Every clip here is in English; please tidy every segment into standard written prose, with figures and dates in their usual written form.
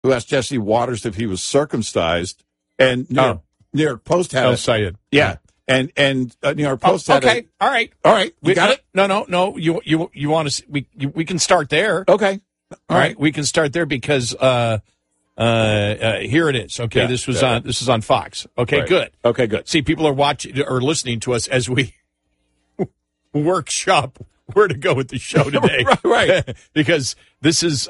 who asked Jesse Waters if he was circumcised, and New York Post had Sayed. Yeah. And New York Post had okay. All right. You got it? No. You want to? We can start there. Okay. All right. We can start there because here it is. Okay. Yeah, this is on Fox. Okay. Right. Good. Okay. Good. See, people are watching or listening to us as we workshop where to go with the show today. Right. Because this is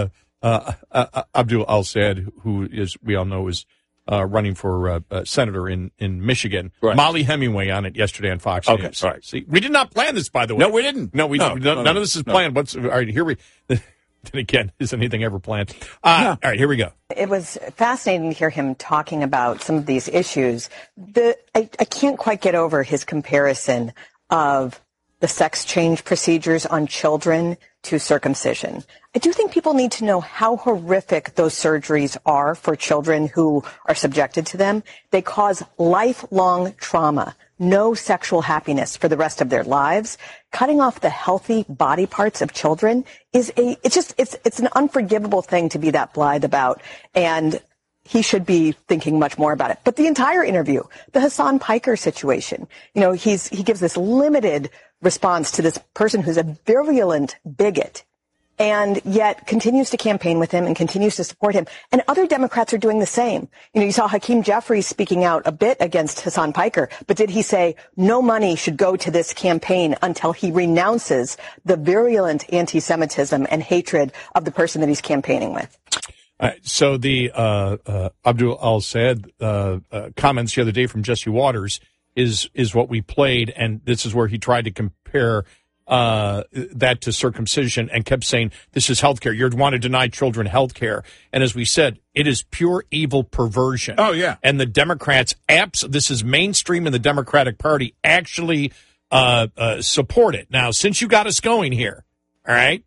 Abdul Al-Sayed, who is we all know is running for senator in Michigan. Right. Molly Hemingway on it yesterday on Fox News. All right. See, we did not plan this, by the way. No, we didn't. No, none of this is planned. All right, here we. Then again, is anything ever planned? All right, here we go. It was fascinating to hear him talking about some of these issues. I can't quite get over his comparison of the sex change procedures on children to circumcision. I do think people need to know how horrific those surgeries are for children who are subjected to them. They cause lifelong trauma, no sexual happiness for the rest of their lives. Cutting off the healthy body parts of children is it's an unforgivable thing to be that blithe about. And he should be thinking much more about it. But the entire interview, the Hasan Piker situation, he gives this limited response to this person who's a virulent bigot and yet continues to campaign with him and continues to support him. And other Democrats are doing the same. You saw Hakeem Jeffries speaking out a bit against Hasan Piker, but did he say no money should go to this campaign until he renounces the virulent anti-Semitism and hatred of the person that he's campaigning with? So the Abdul Al-Sayed comments the other day from Jesse Waters is what we played, and this is where he tried to compare that to circumcision and kept saying, this is health care. You want to deny children health care. And as we said, it is pure evil perversion. Oh, yeah. And the Democrats, this is mainstream in the Democratic Party, actually support it. Now, since you got us going here, all right,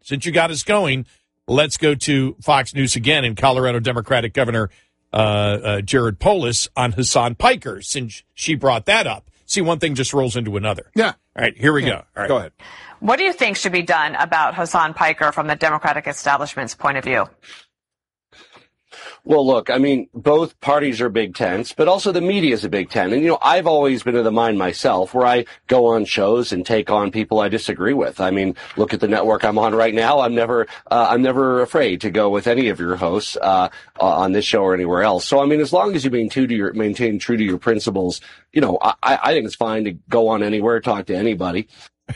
let's go to Fox News again and Colorado Democratic Governor Jared Polis on Hasan Piker, since she brought that up. See, one thing just rolls into another. Yeah. All right, here we go. All right. Go ahead. What do you think should be done about Hasan Piker from the Democratic establishment's point of view? Well, look, I mean, both parties are Big Tents, but also the media is a Big Ten. And, I've always been of the mind myself where I go on shows and take on people I disagree with. I mean, look at the network I'm on right now. I'm never afraid to go with any of your hosts, on this show or anywhere else. So, I mean, as long as you maintain true to your principles, I think it's fine to go on anywhere, talk to anybody.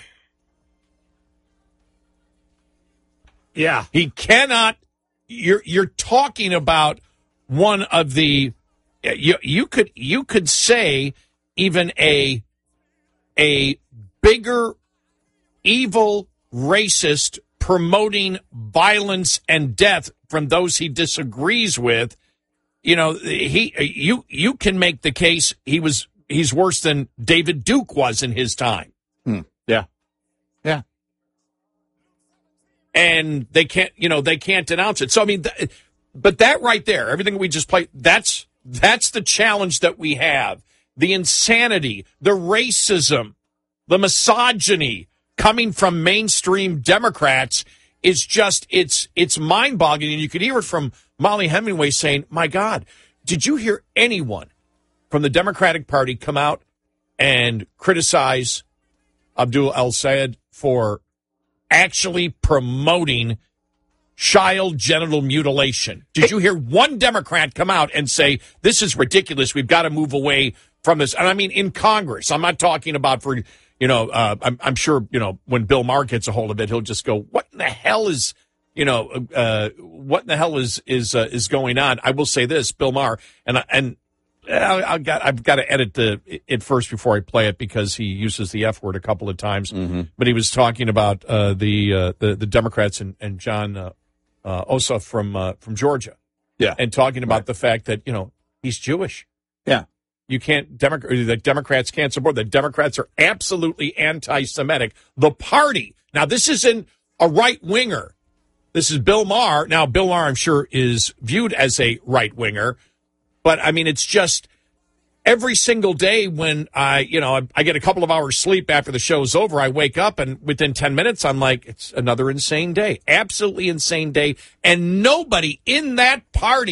Yeah. He cannot. You're talking about one of the you could say even a bigger evil racist promoting violence and death from those he disagrees with. You can make the case he's worse than David Duke was in his time. Yeah. Yeah. And they can't denounce it. So, I mean, but that right there, everything we just played, that's the challenge that we have. The insanity, the racism, the misogyny coming from mainstream Democrats is just, it's mind-boggling. And you could hear it from Molly Hemingway saying, my God, did you hear anyone from the Democratic Party come out and criticize Abdul Al-Sayed for actually promoting child genital mutilation? Did you hear one Democrat come out and say, this is ridiculous, we've got to move away from this? And I mean, in Congress, I'm not talking about for, I'm sure, when Bill Maher gets a hold of it, he'll just go, what in the hell is, what in the hell is going on? I will say this, Bill Maher, and I've got to edit it first before I play it because he uses the F word a couple of times. Mm-hmm. But he was talking about the Democrats and John Ossoff from Georgia, yeah, and talking about the fact that he's Jewish. Yeah, you can't the Democrats can't support. The Democrats are absolutely anti-Semitic. The party now, this isn't a right winger. This is Bill Maher. Now, Bill Maher, I'm sure, is viewed as a right winger. But, I mean, it's just every single day when I get a couple of hours sleep after the show's over, I wake up and within 10 minutes, I'm like, it's another insane day, absolutely insane day. And nobody in that party